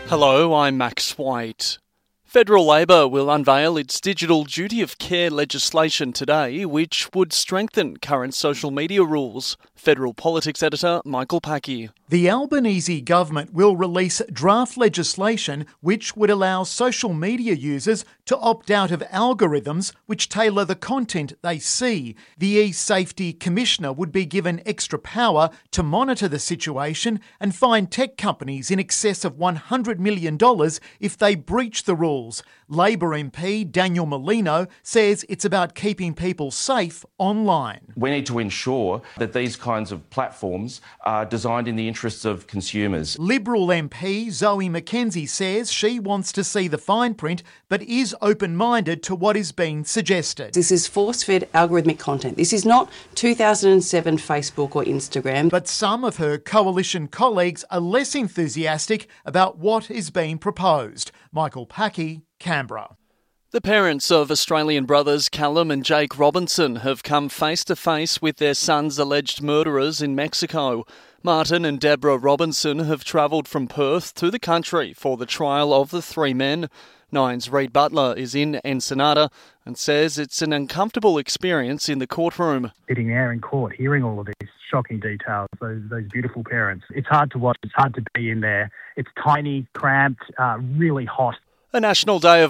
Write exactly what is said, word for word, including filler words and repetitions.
Hello, I'm Max White. Federal Labor will unveil its digital duty of care legislation today, which would strengthen current social media rules. Federal Politics editor Michael Packy. The Albanese government will release draft legislation which would allow social media users to opt out of algorithms which tailor the content they see. The e-Safety Commissioner would be given extra power to monitor the situation and fine tech companies in excess of one hundred million dollars if they breach the rules. Labor M P Daniel Molino says it's about keeping people safe online. We need to ensure that these kinds of platforms are designed in the interests of consumers. Liberal M P Zoe McKenzie says she wants to see the fine print but is open-minded to what is being suggested. This is force-fed algorithmic content. This is not two thousand seven Facebook or Instagram. But some of her coalition colleagues are less enthusiastic about what is being proposed. Michael Packy, Canberra. The parents of Australian brothers Callum and Jake Robinson have come face-to-face with their son's alleged murderers in Mexico. Martin and Deborah Robinson have travelled from Perth to the country for the trial of the three men. Nine's Reid Butler is in Ensenada and says it's an uncomfortable experience in the courtroom. Sitting there in court, hearing all of these shocking details, those, those beautiful parents. It's hard to watch, it's hard to be in there. It's tiny, cramped, uh, really hot. A National Day of